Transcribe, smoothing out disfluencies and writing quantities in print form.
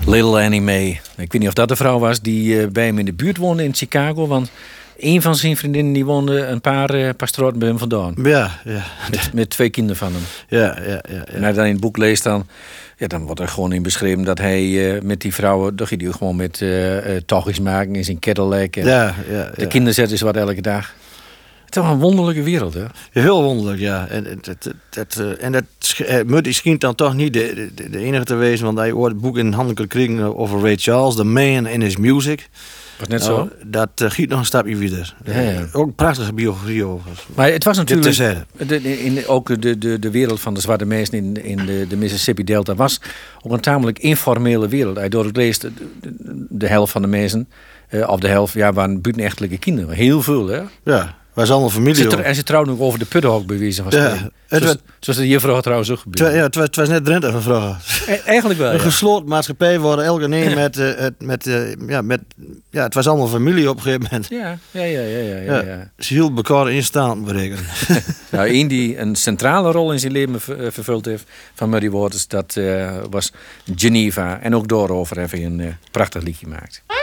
Little Annie Mae. Ik weet niet of dat de vrouw was die bij hem in de buurt woonde in Chicago. Want een van zijn vriendinnen die woonde een paar straten bij hem vandaan. Ja. Met 2 kinderen van hem. Ja. En als je dan in het boek leest dan wordt er gewoon in beschreven dat hij met die vrouwen... dan ging hij gewoon met tochtjes maken in zijn Cadillac. En de kinderen zetten ze wat elke dag. Het is toch een wonderlijke wereld, hè? Heel wonderlijk, ja. En Muddy schijnt dan toch niet de enige te wezen, want hij ooit het boek in handen kreeg over Ray Charles, The Man in His Music. Was net zo? Dat giet nog een stapje verder. Ja. Ook een prachtige biografie over. Maar het was natuurlijk... ook de wereld van de zwarte mensen in de Mississippi-delta was ook een tamelijk informele wereld. Hij doorleest de helft van de mensen, of de helft, waren buitenechtelijke kinderen. Heel veel, hè? Ja. Wij zijn allemaal familie. En ze trouwden ook over de Puddenhoek bewezen van spreken. Zoals de juffrouw trouwens ook gebeurt. Het was net Drenthe van vragen. Eigenlijk wel, een gesloten maatschappij worden elke neem het was allemaal familie op een gegeven moment. Ja. Ze hield elkaar in stand berekenen. Nou, een die een centrale rol in zijn leven vervuld heeft van Muddy Waters, dat was Geneva. En ook daarover heeft hij een prachtig liedje gemaakt.